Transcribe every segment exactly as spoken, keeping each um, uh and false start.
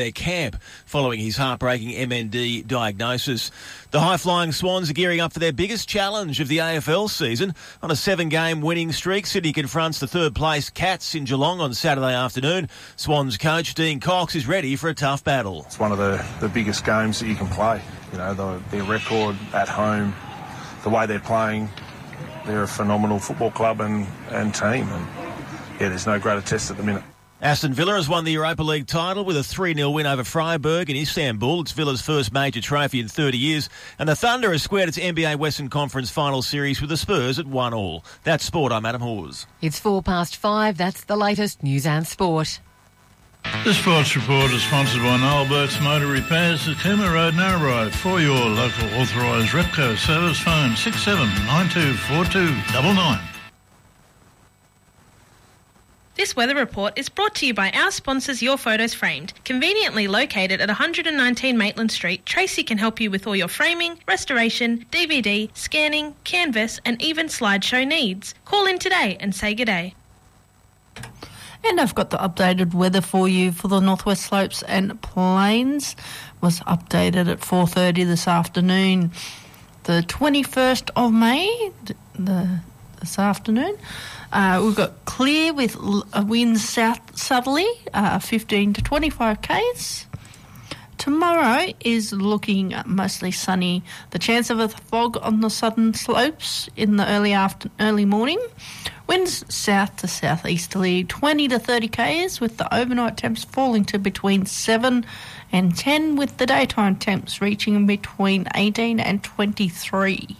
their camp following his heartbreaking M N D diagnosis. The high-flying Swans are gearing up for their biggest challenge of the A F L season. On a seven-game winning streak, Sydney confronts the third-place Cats in Geelong on Saturday afternoon. Swans coach Dean Cox is ready for a tough battle. It's one of the, the biggest games that you can play. You know, the, their record at home, the way they're playing, they're a phenomenal football club and, and team. And, yeah, there's no greater test at the minute. Aston Villa has won the Europa League title with a three nil win over Freiburg in Istanbul. It's Villa's first major trophy in thirty years. And the Thunder has squared its N B A Western Conference final series with the Spurs at one all. That's sport. I'm Adam Hawes. It's four past five. That's the latest news and sport. The Sports Report is sponsored by Noel Burke's Motor Repairs at Cooma Road, Narrabri. For your local authorised Repco service, phone six seven nine two four two nine nine. This weather report is brought to you by our sponsors, Your Photos Framed. Conveniently located at one nineteen Maitland Street, Tracy can help you with all your framing, restoration, D V D, scanning, canvas and even slideshow needs. Call in today and say good day. And I've got the updated weather for you for the Northwest Slopes and Plains. Was updated at four thirty this afternoon. The twenty-first of May, the, this afternoon. Uh, we've got clear with uh, winds south southerly, uh, fifteen to twenty-five k's. Tomorrow is looking mostly sunny. The chance of a fog on the southern slopes in the early after early morning. Winds south to southeasterly, twenty to thirty k's, with the overnight temps falling to between seven and ten, with the daytime temps reaching between eighteen and twenty-three.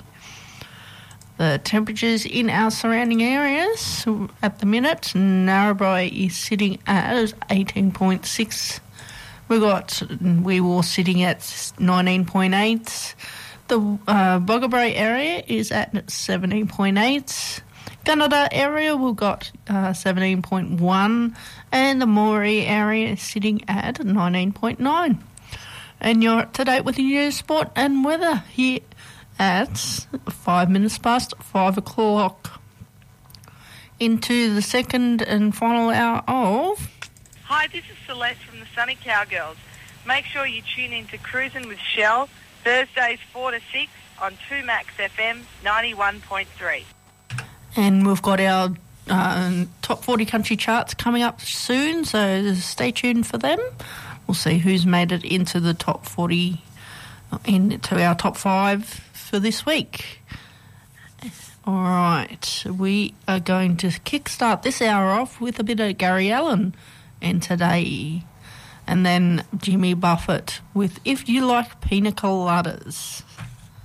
The temperatures in our surrounding areas at the minute, Narrabri is sitting at eighteen point six. We got Wee sitting at nineteen point eight. The uh, Boggabri area is at seventeen point eight. Gunnedah area we've got uh, seventeen point one, and the Moree area is sitting at nineteen point nine. And you're up to date with the news, sport and weather here at five minutes past five o'clock. Into the second and final hour of... Hi, this is Celeste from the Sunny Cowgirls. Make sure you tune in to Cruisin' with Shell, Thursdays four to six on two Max F M ninety-one point three. And we've got our uh, top forty country charts coming up soon, so stay tuned for them. We'll see who's made it into the top forty, into our top five for this week. All right, we are going to kickstart this hour off with a bit of Gary Allen and Today, and then Jimmy Buffett with If You Like Pina Coladas.